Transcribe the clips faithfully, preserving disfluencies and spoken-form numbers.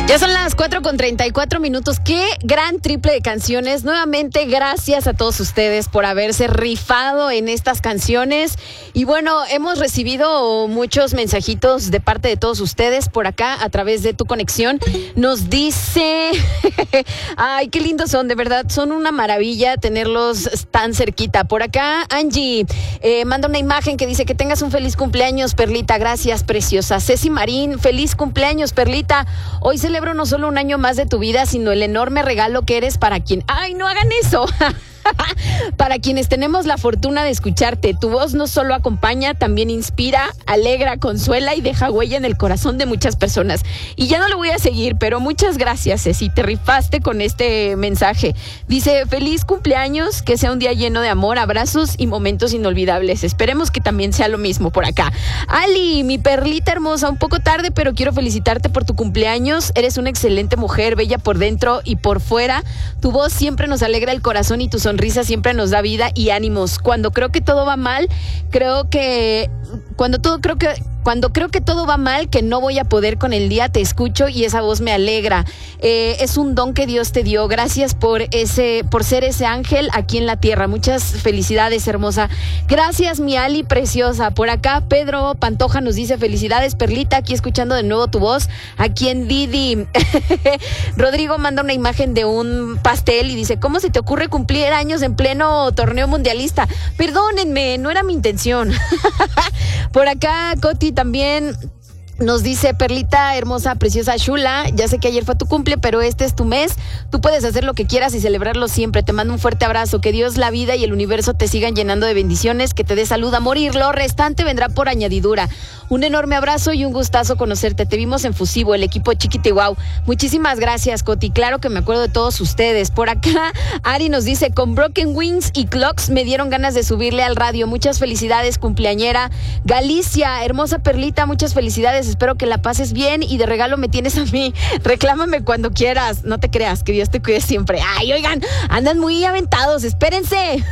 Ya son las cuatro con treinta y cuatro minutos. Qué gran triple de canciones. Nuevamente, gracias a todos ustedes por haberse rifado en estas canciones. Y bueno, hemos recibido muchos mensajitos de parte de todos ustedes por acá a través de Tu Conexión. Nos dice, ay, qué lindos son, de verdad, son una maravilla tenerlos tan cerquita. Por acá, Angie eh, manda una imagen que dice que tengas un feliz cumpleaños, Perlita. Gracias, preciosa. Ceci Marín, feliz cumpleaños, Perlita. Hoy celebro no solo un año más de tu vida, sino el enorme regalo que eres para quien... ¡Ay, no hagan eso! Para quienes tenemos la fortuna de escucharte. Tu voz no solo acompaña, también inspira, alegra, consuela y deja huella en el corazón de muchas personas. Y ya no lo voy a seguir, pero muchas gracias, Ceci, te rifaste con este mensaje. Dice, feliz cumpleaños, que sea un día lleno de amor, abrazos y momentos inolvidables. Esperemos que también sea lo mismo por acá. Ali, mi perlita hermosa, un poco tarde, pero quiero felicitarte por tu cumpleaños. Eres una excelente mujer, bella por dentro y por fuera. Tu voz siempre nos alegra el corazón y tu sonrisa siempre nos da vida y ánimos. Cuando creo que todo va mal, creo que... Cuando todo creo que... Cuando creo que todo va mal, que no voy a poder con el día, te escucho y esa voz me alegra. Eh, es un don que Dios te dio. Gracias por ese, por ser ese ángel aquí en la tierra. Muchas felicidades, hermosa. Gracias, mi Ali preciosa. Por acá, Pedro Pantoja nos dice, felicidades, Perlita, aquí escuchando de nuevo tu voz, aquí en Didi. Rodrigo manda una imagen de un pastel y dice, ¿cómo se te ocurre cumplir años en pleno torneo mundialista? Perdónenme, no era mi intención. Por acá, Coti también nos dice, Perlita, hermosa, preciosa, chula, ya sé que ayer fue tu cumple, pero este es tu mes, tú puedes hacer lo que quieras y celebrarlo siempre. Te mando un fuerte abrazo, que Dios, la vida y el universo te sigan llenando de bendiciones, que te dé salud a morir, lo restante vendrá por añadidura. Un enorme abrazo y un gustazo conocerte. Te vimos en Fusivo, el equipo Chiquitihuau. Muchísimas gracias, Coti. Claro que me acuerdo de todos ustedes. Por acá, Ari nos dice, con Broken Wings y Clocks me dieron ganas de subirle al radio. Muchas felicidades, cumpleañera. Galicia, hermosa Perlita, muchas felicidades. Espero que la pases bien y de regalo me tienes a mí. Reclámame cuando quieras. No te creas, que Dios te cuide siempre. Ay, oigan, andan muy aventados. Espérense.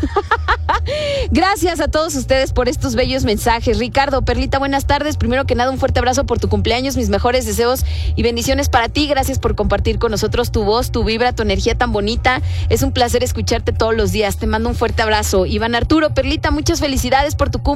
Gracias a todos ustedes por estos bellos mensajes. Ricardo, Perlita, buenas tardes. Primero que nada, un fuerte abrazo por tu cumpleaños, mis mejores deseos y bendiciones para ti. Gracias por compartir con nosotros tu voz, tu vibra, tu energía tan bonita. Es un placer escucharte todos los días. Te mando un fuerte abrazo. Iván Arturo, Perlita, muchas felicidades por tu cumpleaños.